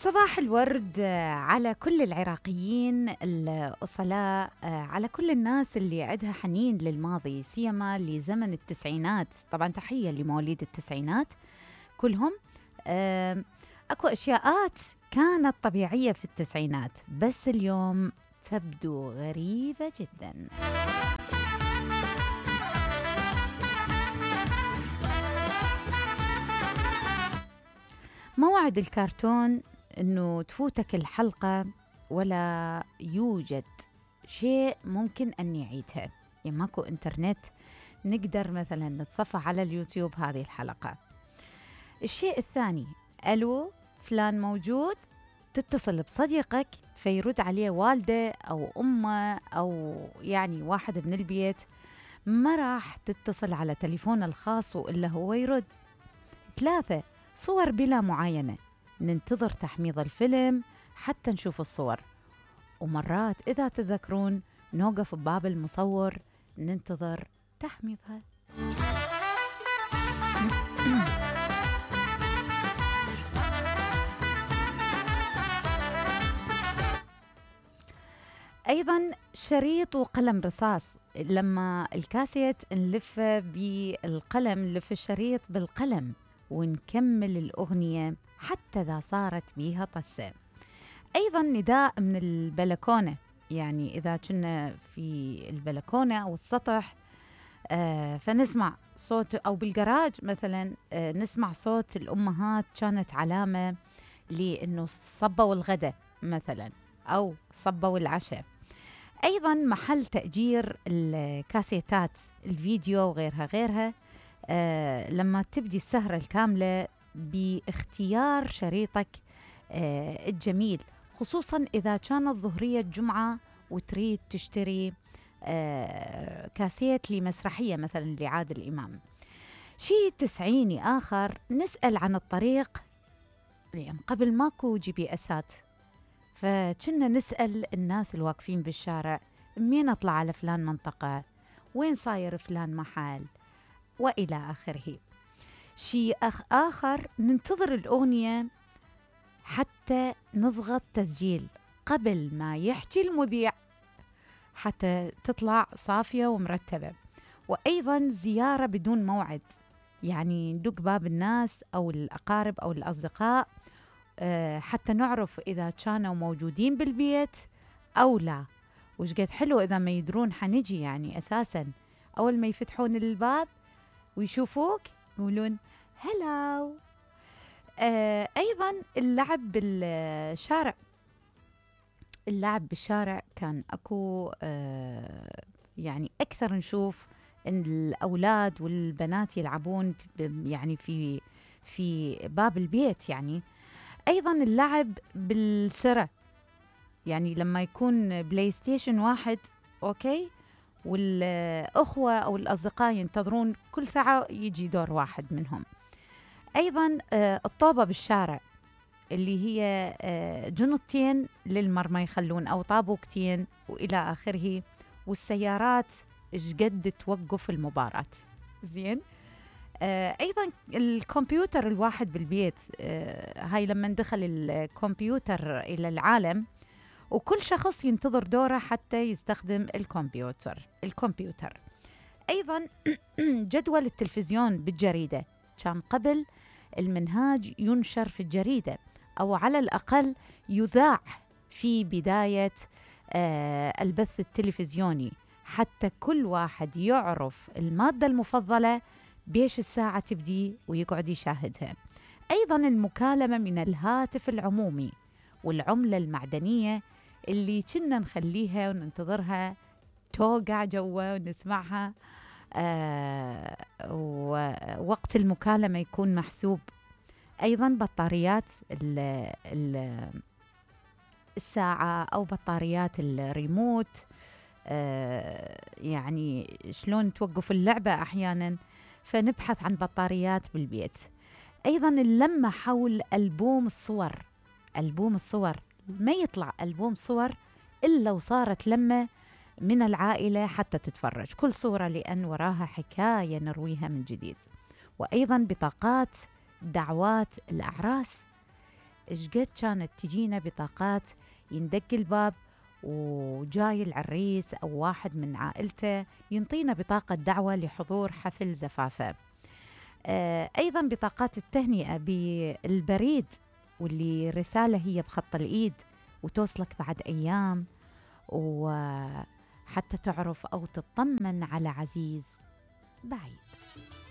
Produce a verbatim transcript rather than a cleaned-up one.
صباح الورد آه، على كل العراقيين الأصلاء، آه، على كل الناس اللي عندها حنين للماضي، سيما لزمن التسعينات. طبعا تحية لمواليد التسعينات كلهم. آم، أكو أشياءات كانت طبيعية في التسعينات بس اليوم تبدو غريبة جدا. موعد الكرتون انه تفوتك الحلقة ولا يوجد شيء ممكن ان يعيدها، يعني ماكو انترنت نقدر مثلا نتصفح على اليوتيوب هذه الحلقة. الشيء الثاني، الو فلان موجود، تتصل بصديقك فيرد عليه والده او امه او يعني واحد من البيت، ما راح تتصل على تليفون الخاص والا هو يرد. ثلاثة، صور بلا معاينة، ننتظر تحميض الفيلم حتى نشوف الصور، ومرات إذا تذكرون نوقف بباب المصور ننتظر تحميضها. أيضا شريط وقلم رصاص، لما الكاسيت نلفه بالقلم، نلف الشريط بالقلم ونكمل الأغنية حتى إذا صارت بيها طسة. أيضا نداء من البلكونة، يعني إذا كنا في البلكونة أو السطح آه فنسمع صوت، أو بالجراج مثلا آه نسمع صوت الأمهات، كانت علامة لأنه صبوا الغداء مثلا أو صبوا العشاء. أيضا محل تأجير الكاسيتات، الفيديو وغيرها غيرها، آه لما تبدي السهرة الكاملة باختيار شريطك آه الجميل، خصوصا إذا كانت ظهرية جمعة وتريد تشتري آه كاسيت لمسرحية مثلا لعادل إمام. شيء تسعيني آخر، نسأل عن الطريق، يعني قبل ماكو جي بي اسات، فكنا نسأل الناس الواقفين بالشارع مين أطلع على فلان منطقة، وين صاير فلان محل، وإلى آخره. شيء أخ آخر، ننتظر الأغنية حتى نضغط تسجيل قبل ما يحكي المذيع حتى تطلع صافية ومرتبة. وأيضا زيارة بدون موعد، يعني ندق باب الناس أو الأقارب أو الأصدقاء أه حتى نعرف إذا كانوا موجودين بالبيت أو لا. وش قد حلو إذا ما يدرون حنجي، يعني أساسا أول ما يفتحون الباب ويشوفوك يقولون هلاو. آه أيضا اللعب بالشارع، اللعب بالشارع كان أكو آه يعني أكثر، نشوف إن الأولاد والبنات يلعبون يعني في في باب البيت. يعني أيضا اللعب بالسرة، يعني لما يكون بلاي ستيشن واحد أوكي والأخوة أو الأصدقاء ينتظرون كل ساعة يجي دور واحد منهم. أيضا آه الطوبة بالشارع، اللي هي آه جنطتين للمرمى يخلون أو طابوكتين وإلى آخره. والسيارات إيش قد توقف المباراة زين. آه أيضا الكمبيوتر الواحد بالبيت، آه هاي لما دخل الكمبيوتر إلى العالم وكل شخص ينتظر دوره حتى يستخدم الكمبيوتر الكمبيوتر أيضا جدول التلفزيون بالجريدة، كان قبل المنهاج ينشر في الجريدة أو على الأقل يذاع في بداية آه البث التلفزيوني حتى كل واحد يعرف المادة المفضلة بيش الساعة تبدي ويقعد يشاهدها. أيضا المكالمة من الهاتف العمومي والعملة المعدنية اللي كنا نخليها وننتظرها توقع جوا ونسمعها آه ووقت المكالمة يكون محسوب. أيضا بطاريات ال ال الساعة أو بطاريات الريموت، آه يعني شلون توقف اللعبة أحيانا، فنبحث عن بطاريات بالبيت. أيضا اللمة حول ألبوم الصور، ألبوم الصور ما يطلع ألبوم صور إلا وصارت لمة من العائلة حتى تتفرج كل صورة، لأن وراها حكاية نرويها من جديد. وأيضا بطاقات دعوات الأعراس إيش قد كانت تجينا بطاقات يندق الباب وجاي العريس أو واحد من عائلته ينطينا بطاقة دعوة لحضور حفل زفافه. آه، أيضا بطاقات التهنئة بالبريد، واللي رسالة هي بخط الإيد وتوصلك بعد أيام، وحتى تعرف أو تطمن على عزيز بعيد.